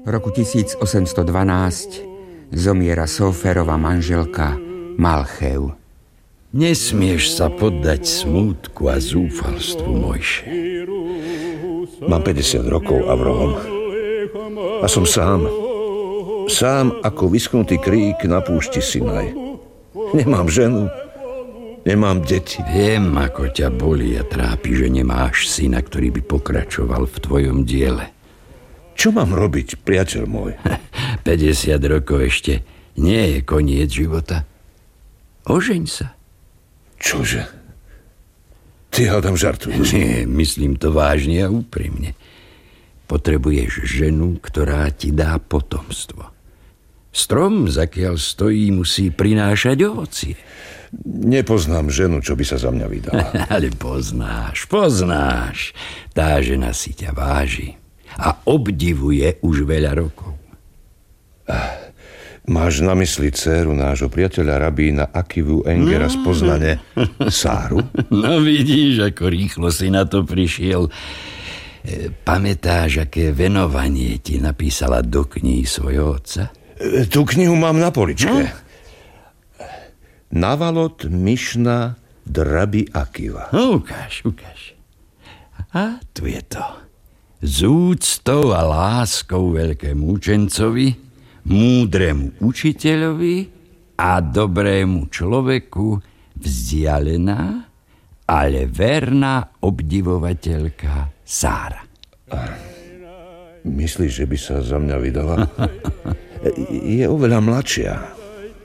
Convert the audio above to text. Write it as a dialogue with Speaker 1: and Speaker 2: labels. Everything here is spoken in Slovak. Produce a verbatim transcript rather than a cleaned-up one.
Speaker 1: Roku tisíc osemsto dvanásť zomiera Sóferova manželka Malchev.
Speaker 2: Nesmieš sa poddať smútku a zúfalstvu, Mojše.
Speaker 3: Mám päťdesiat rokov, Avrohom. A som sám. Sám ako vyschnutý krík na púšti Sinaj. Nemám ženu, nemám deti.
Speaker 2: Viem, ako ťa bolí a trápi, že nemáš syna, ktorý by pokračoval v tvojom diele.
Speaker 3: Čo mám robiť, priateľ môj?
Speaker 2: päťdesiat rokov ešte nie je koniec života. Ožeň sa.
Speaker 3: Čože? Ty, hádam, žartuješ.
Speaker 2: Nie, myslím to vážne a úprimne. Potrebuješ ženu, ktorá ti dá potomstvo. Strom, zakiaľ stojí, musí prinášať ovocie.
Speaker 3: Nepoznám ženu, čo by sa za mňa vydala.
Speaker 2: Ale poznáš, poznáš. Tá žena si ťa váži a obdivuje už veľa rokov.
Speaker 3: Máš na mysli dcéru nášho priateľa rabína Akivu Engera z Poznane, Sáru?
Speaker 2: No vidíš, ako rýchlo si na to prišiel. E, pamätáš, aké venovanie ti napísala do kníh svojho otca?
Speaker 3: E, tú knihu mám na poličke. Hm? Navalot Mišna Drabi Akiva.
Speaker 2: No, ukáž, ukáž. A tu je to. Z úctou a láskou veľkému učencovi, múdremu učiteľovi a dobrému človeku vzdialená, ale verná obdivovateľka Sára.
Speaker 3: Myslíš, že by sa za mňa vydala? Je oveľa mladšia.